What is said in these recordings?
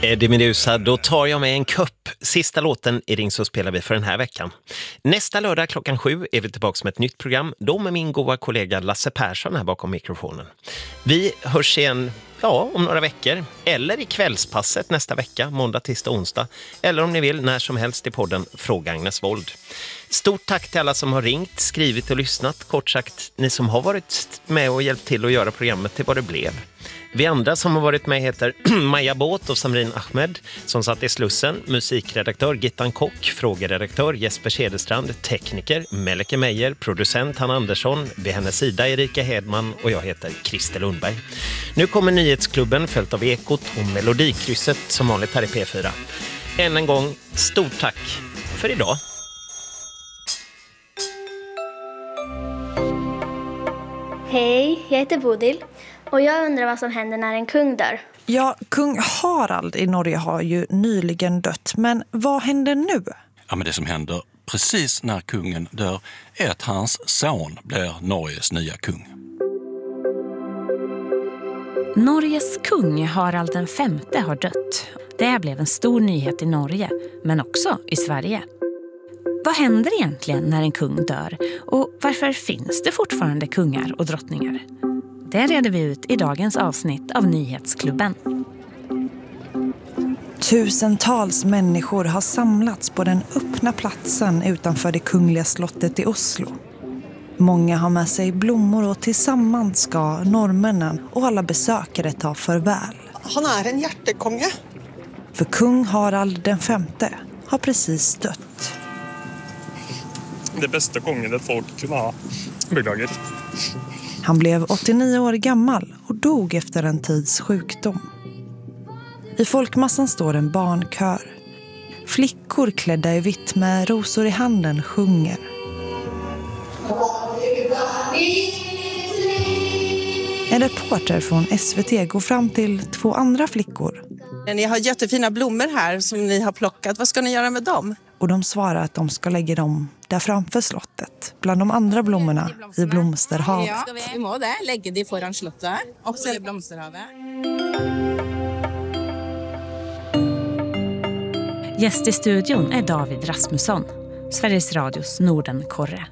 Eddie Meduza, då tar jag med en kupp. Sista låten i Ring så spelar vi för den här veckan. Nästa lördag klockan 7 är vi tillbaka med ett nytt program. Då med min goda kollega Lasse Persson här bakom mikrofonen. Vi hörs igen om några veckor. Eller i kvällspasset nästa vecka, måndag, tisdag, onsdag. Eller om ni vill, när som helst i podden Fråga Agnes Wold. Stort tack till alla som har ringt, skrivit och lyssnat. Kort sagt, ni som har varit med och hjälpt till att göra programmet till vad det blev. Vi andra som har varit med heter Maja Båt och Samrin Ahmed som satt i Slussen, musikredaktör Gittan Kock, frågeredaktör Jesper Cederstrand, tekniker Melke Meijer, producent Han Andersson, vid hennes sida Erika Hedman och jag heter Christer Lundberg. Nu kommer Nyhetsklubben följt av Ekot och Melodikrysset som vanligt här i P4. Än en gång, stort tack för idag. Hej, jag heter Bodil. Och jag undrar vad som händer när en kung dör. Ja, kung Harald i Norge har ju nyligen dött. Men vad händer nu? Ja, men det som händer precis när kungen dör är att hans son blir Norges nya kung. Norges kung Harald den femte har dött. Det blev en stor nyhet i Norge, men också i Sverige. Vad händer egentligen när en kung dör? Och varför finns det fortfarande kungar och drottningar? Det reder vi ut i dagens avsnitt av Nyhetsklubben. Tusentals människor har samlats på den öppna platsen utanför det kungliga slottet i Oslo. Många har med sig blommor och tillsammans ska norrmännen och alla besökare ta farväl. Han är en hjärtekonge. För kung Harald den femte har precis dött. Det bästa kongen ett folk kunde ha. Beklagar. Han blev 89 år gammal och dog efter en tids sjukdom. I folkmassan står en barnkör. Flickor klädda i vitt med rosor i handen sjunger. En reporter från SVT går fram till två andra flickor. Ni har jättefina blommor här som ni har plockat. Vad ska ni göra med dem? Och de svarar att de ska lägga dem där framför slottet. Bland de andra blommorna i blomsterhavet. Ja, vi må det. Lägga de foran slottet. Också i blomsterhavet. Gäst i studion är David Rasmusson, Sveriges Radios Nordenkorre.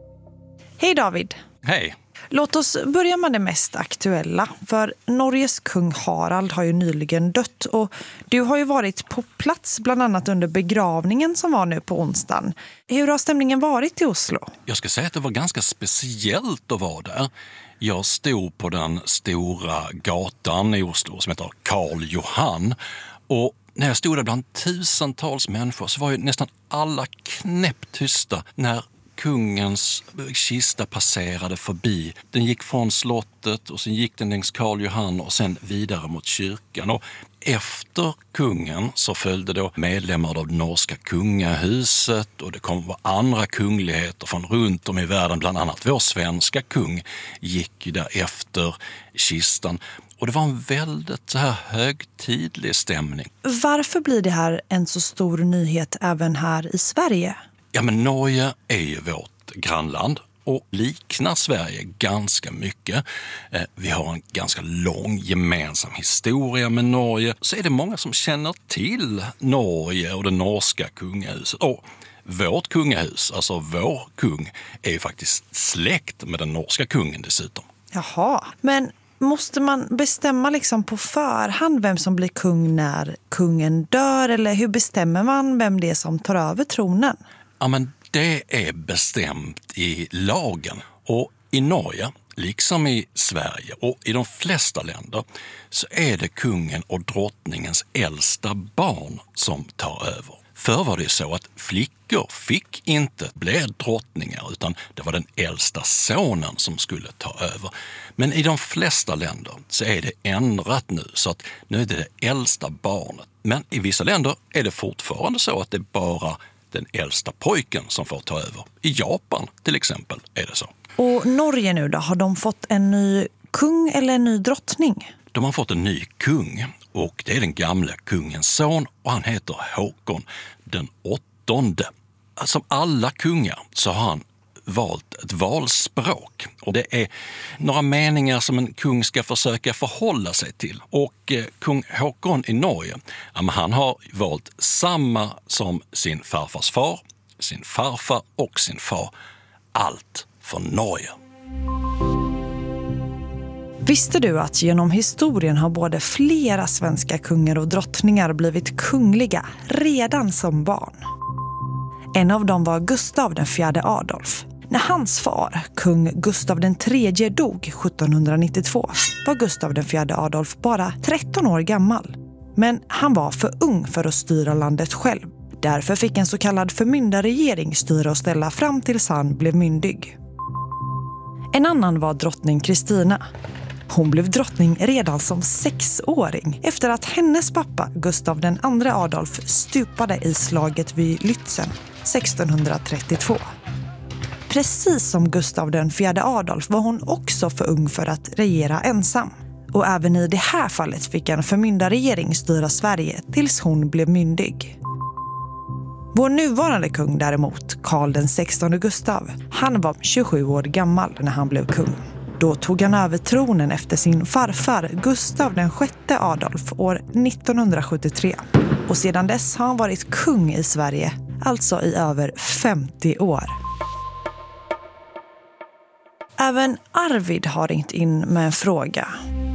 Hej David! Hej! Låt oss börja med det mest aktuella. För Norges kung Harald har ju nyligen dött och du har ju varit på plats bland annat under begravningen som var nu på onsdagen. Hur har stämningen varit i Oslo? Jag ska säga att det var ganska speciellt att vara där. Jag stod på den stora gatan i Oslo som heter Karl Johan och när jag stod där bland tusentals människor så var ju nästan alla knäpptysta när kungens kista passerade förbi. Den gick från slottet och sen gick den längs Karl Johan och sen vidare mot kyrkan. Och efter kungen så följde då medlemmar av det norska kungahuset och det kom andra kungligheter från runt om i världen. Bland annat vår svenska kung gick ju där efter kistan. Och det var en väldigt så här högtidlig stämning. Varför blir det här en så stor nyhet även här i Sverige? Ja, men Norge är ju vårt grannland och liknar Sverige ganska mycket. Vi har en ganska lång gemensam historia med Norge. Så är det många som känner till Norge och det norska kungahuset. Och vårt kungahus, alltså vår kung, är ju faktiskt släkt med den norska kungen dessutom. Jaha, men måste man bestämma liksom på förhand vem som blir kung när kungen dör? Eller hur bestämmer man vem det är som tar över tronen? Ja, men det är bestämt i lagen. Och i Norge, liksom i Sverige och i de flesta länder, så är det kungen och drottningens äldsta barn som tar över. Förr var det så att flickor fick inte bli drottningar utan det var den äldsta sonen som skulle ta över. Men i de flesta länder så är det ändrat nu så att nu är det det äldsta barnet. Men i vissa länder är det fortfarande så att det är bara den äldsta pojken som får ta över. I Japan till exempel är det så. Och Norge nu då, har de fått en ny kung eller en ny drottning? De har fått en ny kung och det är den gamla kungens son och han heter Håkon den 8:e. Som alla kungar så har han valt ett valspråk. Och det är några meningar som en kung ska försöka förhålla sig till. Och kung Håkon i Norge, han har valt samma som sin farfars far, sin farfar och sin far. Allt för Norge. Visste du att genom historien har både flera svenska kungar och drottningar blivit kungliga redan som barn? En av dem var Gustav den fjärde Adolf. När hans far, kung Gustav den tredje, dog 1792 var Gustav den fjärde Adolf bara 13 år gammal. Men han var för ung för att styra landet själv. Därför fick en så kallad förmyndarregering styra och ställa fram tills han blev myndig. En annan var drottning Kristina. Hon blev drottning redan som 6-åring efter att hennes pappa Gustav den andra Adolf stupade i slaget vid Lützen 1632. Precis som Gustav den fjärde Adolf var hon också för ung för att regera ensam. Och även i det här fallet fick en förmyndarregering styra Sverige tills hon blev myndig. Vår nuvarande kung däremot, Karl den 16 Gustav, han var 27 år gammal när han blev kung. Då tog han över tronen efter sin farfar Gustav den sjätte Adolf år 1973. Och sedan dess har han varit kung i Sverige, alltså i över 50 år. Även Arvid har ringt in med en fråga.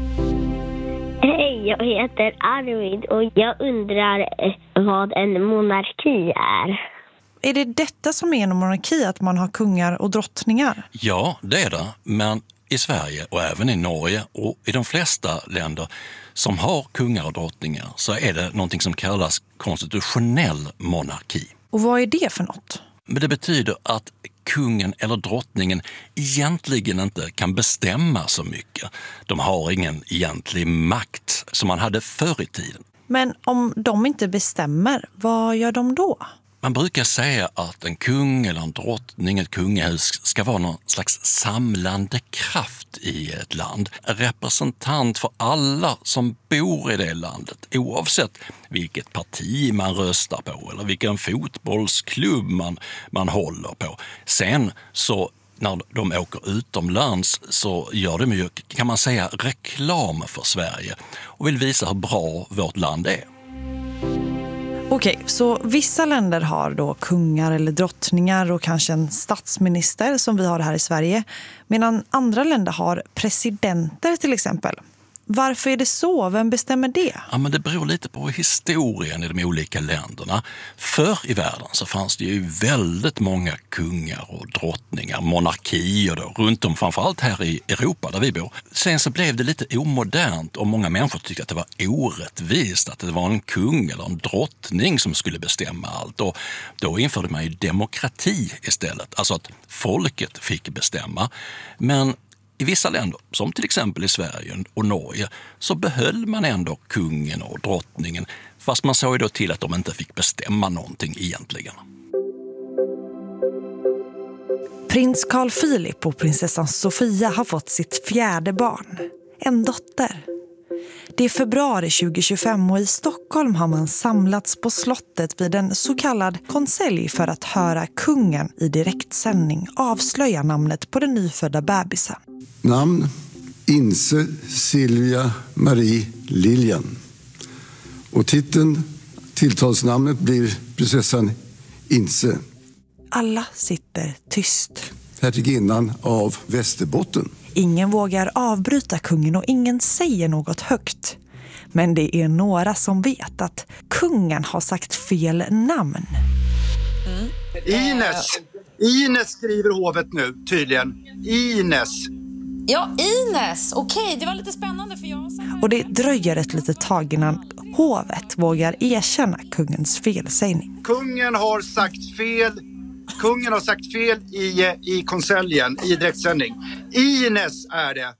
Hej, jag heter Arvid och jag undrar vad en monarki är. Är det detta som är en monarki, att man har kungar och drottningar? Ja, det är det. Men i Sverige och även i Norge och i de flesta länder som har kungar och drottningar så är det någonting som kallas konstitutionell monarki. Och vad är det för något? Men det betyder att kungen eller drottningen egentligen inte kan bestämma så mycket. De har ingen egentlig makt som man hade förr i tiden. Men om de inte bestämmer, vad gör de då? Man brukar säga att en kung eller en drottning, ett kungahus, ska vara någon slags samlande kraft i ett land. En representant för alla som bor i det landet, oavsett vilket parti man röstar på eller vilken fotbollsklubb man håller på. Sen så när de åker utomlands så gör de ju, kan man säga, reklam för Sverige och vill visa hur bra vårt land är. Okej, så vissa länder har då kungar eller drottningar och kanske en statsminister som vi har här i Sverige, medan andra länder har presidenter till exempel. Varför är det så? Vem bestämmer det? Ja, men det beror lite på historien i de olika länderna. Förr i världen så fanns det ju väldigt många kungar och drottningar, monarkier då, runt om, framförallt här i Europa där vi bor. Sen så blev det lite omodernt och många människor tyckte att det var orättvist att det var en kung eller en drottning som skulle bestämma allt. Och då införde man ju demokrati istället, alltså att folket fick bestämma. Men i vissa länder, som till exempel i Sverige och Norge, så behöll man ändå kungen och drottningen, fast man såg då till att de inte fick bestämma någonting egentligen. Prins Carl Philip och prinsessan Sofia har fått sitt 4:e barn, en dotter. Det är februari 2025 och i Stockholm har man samlats på slottet vid en så kallad konselj för att höra kungen i direktsändning avslöja namnet på den nyfödda bebisen. Namn: Inse Silvia Marie Lilian. Och tilltalsnamnet blir prinsessan Inse. Alla sitter tyst. Hertiginnan av Västerbotten. Ingen vågar avbryta kungen och ingen säger något högt. Men det är några som vet att kungen har sagt fel namn. Ines skriver hovet nu, tydligen. Ines. Ja, Ines. Okej, det var lite spännande för jag... Och det dröjer ett litet tag innan hovet vågar erkänna kungens felsägning. Kungen har sagt fel i konseljen, i direktsändning. Ines är det.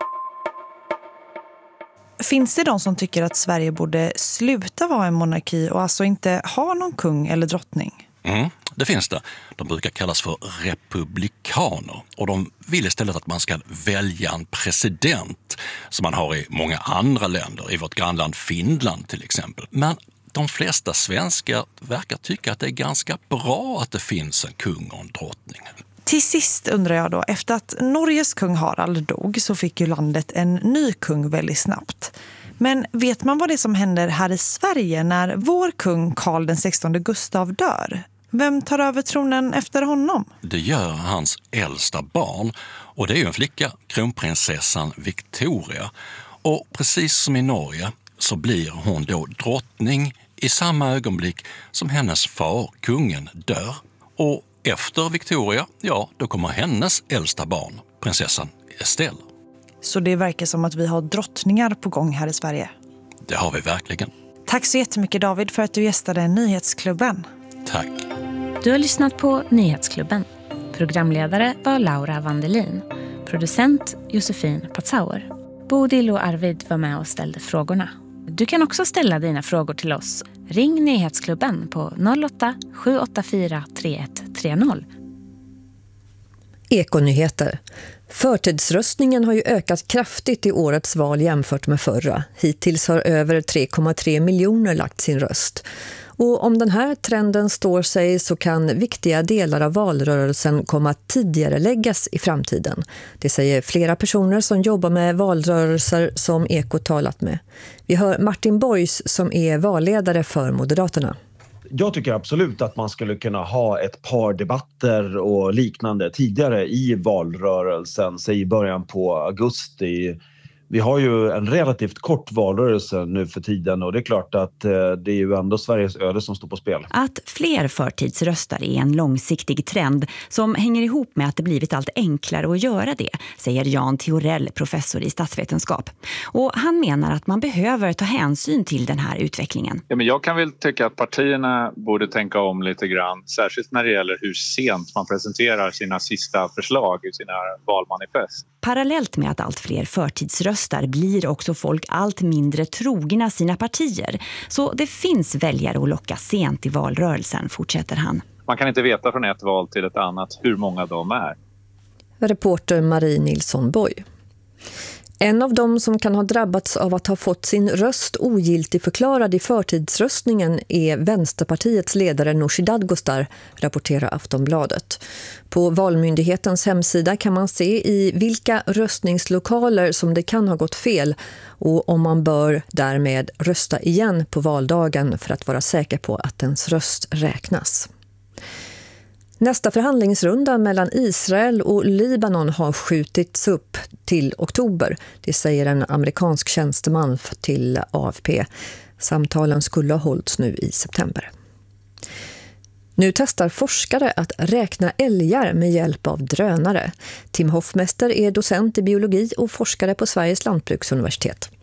Finns det de som tycker att Sverige borde sluta vara en monarki och alltså inte ha någon kung eller drottning? Det finns det. De brukar kallas för republikaner och de vill istället att man ska välja en president som man har i många andra länder, i vårt grannland Finland till exempel. Men de flesta svenskar verkar tycka att det är ganska bra att det finns en kung och en drottning. Till sist undrar jag då, efter att Norges kung Harald dog så fick ju landet en ny kung väldigt snabbt. Men vet man vad det är som händer här i Sverige när vår kung Karl den 16 Gustav dör? Vem tar över tronen efter honom? Det gör hans äldsta barn, och det är ju en flicka, kronprinsessan Victoria. Och precis som i Norge så blir hon då drottning i samma ögonblick som hennes far, kungen, dör. Och efter Victoria, ja, då kommer hennes äldsta barn, prinsessan Estelle. Så det verkar som att vi har drottningar på gång här i Sverige. Det har vi verkligen. Tack så jättemycket David för att du gästade Nyhetsklubben. Tack. Du har lyssnat på Nyhetsklubben. Programledare var Laura Vandelin. Producent Josefin Patzauer. Bodil och Arvid var med och ställde frågorna. Du kan också ställa dina frågor till oss. Ring Nyhetsklubben på 08-784 3130. Ekonyheter. Förtidsröstningen har ju ökat kraftigt i årets val jämfört med förra. Hittills har över 3,3 miljoner lagt sin röst. Och om den här trenden står sig så kan viktiga delar av valrörelsen komma att tidigare läggas i framtiden. Det säger flera personer som jobbar med valrörelser som Eko talat med. Vi hör Martin Borgs som är valledare för Moderaterna. Jag tycker absolut att man skulle kunna ha ett par debatter och liknande tidigare i valrörelsen, säg i början på augusti. Vi har ju en relativt kort valrörelse nu för tiden och det är klart att det är ju ändå Sveriges öde som står på spel. Att fler förtidsröstar är en långsiktig trend som hänger ihop med att det blivit allt enklare att göra det, säger Jan Theorell, professor i statsvetenskap. Och han menar att man behöver ta hänsyn till den här utvecklingen. Ja, men jag kan väl tycka att partierna borde tänka om lite grann, särskilt när det gäller hur sent man presenterar sina sista förslag i sina valmanifest. Parallellt med att allt fler förtidsröstar blir också folk allt mindre trogna sina partier. Så det finns väljare att locka sent i valrörelsen, fortsätter han. Man kan inte veta från ett val till ett annat hur många de är. Reporter Marie Nilsson Boy. En av dem som kan ha drabbats av att ha fått sin röst ogiltigförklarad i förtidsröstningen är Vänsterpartiets ledare Nooshi Dadgostar, rapporterar Aftonbladet. På Valmyndighetens hemsida kan man se i vilka röstningslokaler som det kan ha gått fel och om man bör därmed rösta igen på valdagen för att vara säker på att ens röst räknas. Nästa förhandlingsrunda mellan Israel och Libanon har skjutits upp till oktober. Det säger en amerikansk tjänsteman till AFP. Samtalen skulle ha hållits nu i september. Nu testar forskare att räkna älgar med hjälp av drönare. Tim Hoffmester är docent i biologi och forskare på Sveriges lantbruksuniversitet.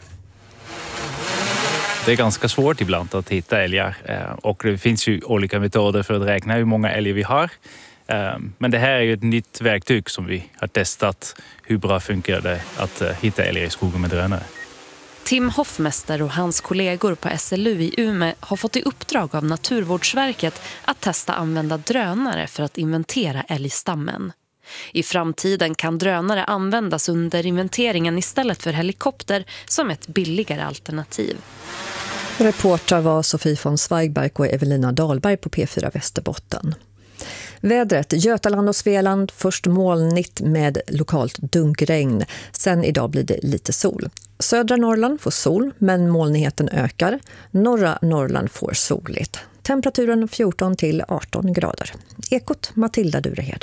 Det är ganska svårt ibland att hitta älgar och det finns ju olika metoder för att räkna hur många älgar vi har. Men det här är ju ett nytt verktyg som vi har testat. Hur bra funkar det att hitta älgar i skogen med drönare? Tim Hoffmester och hans kollegor på SLU i Umeå har fått i uppdrag av Naturvårdsverket att testa använda drönare för att inventera älgstammen. I framtiden kan drönare användas under inventeringen istället för helikopter som ett billigare alternativ. Reportrar var Sofie von Zweigbergk och Evelina Dahlberg på P4 Västerbotten. Vädret, Götaland och Svealand, först molnigt med lokalt dunkregn. Sen idag blir det lite sol. Södra Norrland får sol, men molnigheten ökar. Norra Norrland får soligt. Temperaturen 14 till 18 grader. Ekot, Matilda Durehed.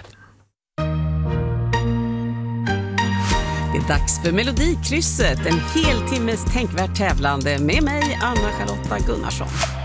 Det är dags för Melodikrysset, en hel timmes tänkvärt tävlande med mig, Anna-Charlotta Gunnarsson.